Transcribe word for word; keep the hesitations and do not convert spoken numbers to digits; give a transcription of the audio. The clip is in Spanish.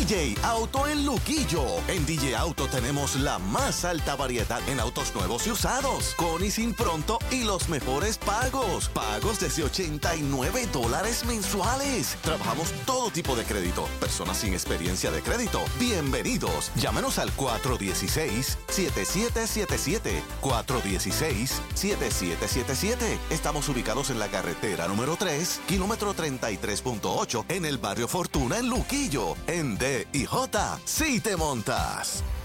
D J Auto en Luquillo. En D J Auto tenemos la más alta variedad en autos nuevos y usados, con y sin pronto y los mejores pagos. Pagos desde ochenta y nueve dólares mensuales. Trabajamos todo tipo de crédito. Personas sin experiencia de crédito, bienvenidos. Llámenos al cuatro uno seis, siete siete siete siete. cuatro uno seis, siete siete siete siete. Estamos ubicados en la carretera número tres, kilómetro treinta y tres punto ocho, en el barrio Fortuna, en Luquillo. En D y J, sí te montas.